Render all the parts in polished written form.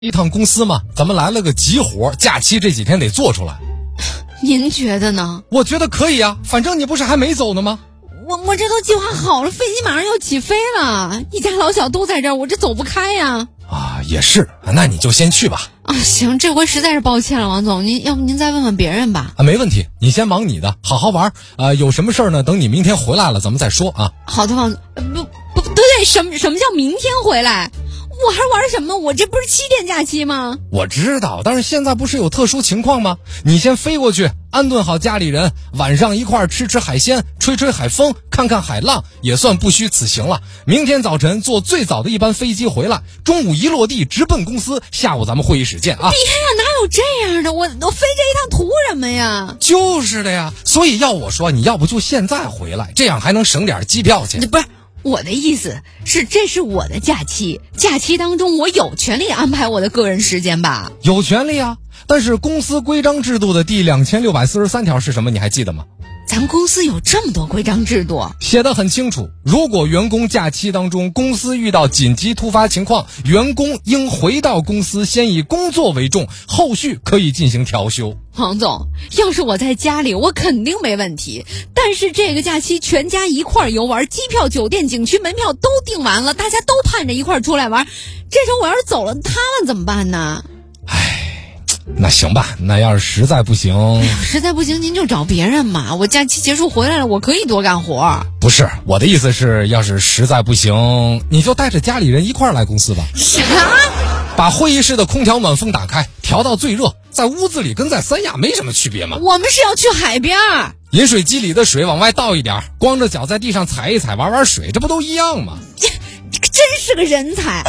一趟公司嘛，咱们来了个急活，假期这几天得做出来。 您觉得呢？ 我觉得可以啊，反正你不是还没走呢吗？ 我这都计划好了，飞机马上要起飞了，一家老小都在这儿，我这走不开呀。 啊，也是，那你就先去吧。 啊，行，这回实在是抱歉了，王总，要不您再问问别人吧。 啊，没问题，你先忙你的，好好玩。有什么事儿呢？等你明天回来了，咱们再说啊。 好的，王总，对，什么叫明天回来？我还玩什么？我这不是7天假期吗？ 我知道，但是现在不是有特殊情况吗？你先飞过去，安顿好家里人，晚上一块儿吃海鲜，吹海风，看海浪，也算不虚此行了。明天早晨坐最早的一班飞机回来，中午一落地直奔公司，下午咱们会议室见啊。 别呀，哪有这样的？我飞这一趟图什么呀？ 就是的呀，所以要我说，你要不就现在回来，这样还能省点机票钱。 不是。我的意思是，这是我的假期，假期当中我有权利安排我的个人时间吧？ 有权利啊，但是公司规章制度的第2643条是什么？你还记得吗？ 咱们公司有这么多规章制度， 写得很清楚。如果员工假期当中公司遇到紧急突发情况，员工应回到公司，先以工作为重，后续可以进行调休。 王总，要是我在家里，我肯定没问题。但是这个假期全家一块儿游玩，机票、酒店、景区门票都订完了，大家都盼着一块儿出来玩。这时候我要是走了，他们怎么办呢？ 那行吧，那要是实在不行， 实在不行您就找别人嘛。我假期结束回来了，我可以多干活。 不是，我的意思是，要是实在不行，你就带着家里人一块儿来公司吧。 啥？ 把会议室的空调暖风打开，调到最热，在屋子里跟在三亚没什么区别嘛。 我们是要去海边， 饮水机里的水往外倒一点，光着脚在地上踩一踩，玩水，这不都一样吗？ 这真是个人才。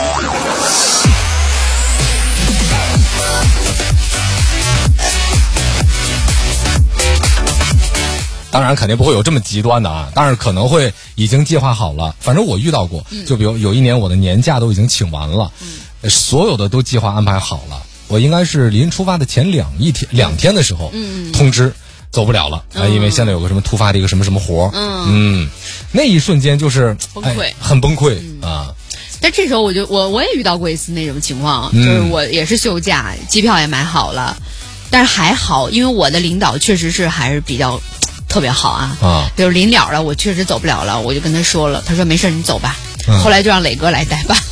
当然肯定不会有这么极端的啊，但是可能会已经计划好了。反正我遇到过，就比如有一年我的年假都已经请完了，所有的都计划安排好了。我应该是临出发的前2天的时候，通知走不了了，因为现在有个什么突发的一个什么活，那一瞬间就是崩溃， 很崩溃啊。 但这时候我也遇到过一次那种情况，就是我也是休假，机票也买好了，但是还好，因为我的领导确实是还是比较特别好啊，就是临了了，我确实走不了了，我就跟他说了，他说没事你走吧，后来就让磊哥来代办，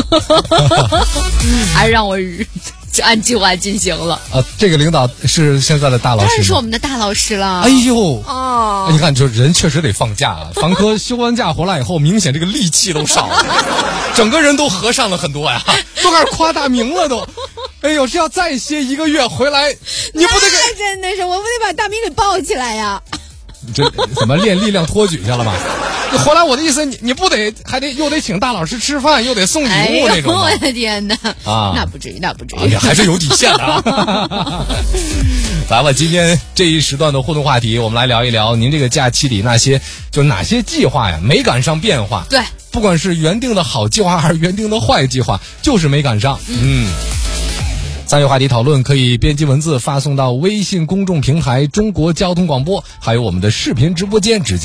还是让我按计划进行了。 这个领导是现在的大老师， 当然是我们的大老师了。 哎呦，你看，就人确实得放假啊。凡科休完假回来以后，明显这个戾气都少了，整个人都和善了很多呀，都开始夸大明了都。哎呦，是要再歇1个月回来，你不得给？ 那真的是，我不得把大明给抱起来呀！ 这怎么练力量托举去了吗？你回来，我的意思，你不得又得请大老师吃饭，又得送礼物那种吗？ 我的天哪！那不至于， 你还是有底线的啊！来吧，今天这一时段的互动话题，我们来聊一聊您这个假期里哪些计划呀没赶上变化？ 对， 不管是原定的好计划还是原定的坏计划，就是没赶上。参与话题讨论可以编辑文字发送到微信公众平台中国交通广播，还有我们的视频直播间直接